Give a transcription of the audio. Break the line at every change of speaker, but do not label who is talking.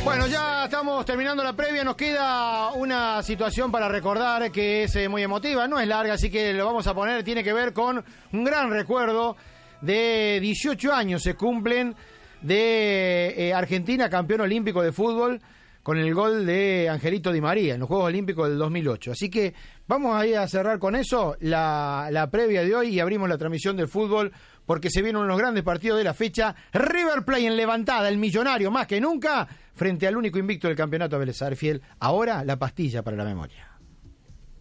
Bueno, ya estamos terminando la previa, nos queda una situación para recordar que es muy emotiva, no es larga, así que lo vamos a poner, tiene que ver con un gran recuerdo de 18 años se cumplen de Argentina campeón olímpico de fútbol con el gol de Angelito Di María en los Juegos Olímpicos del 2008. Así que vamos ahí a cerrar con eso la previa de hoy y abrimos la transmisión del fútbol porque se vienen uno de los grandes partidos de la fecha. River Plate en levantada, el millonario más que nunca, frente al único invicto del campeonato, Vélez Sarsfield. Ahora la pastilla para la memoria.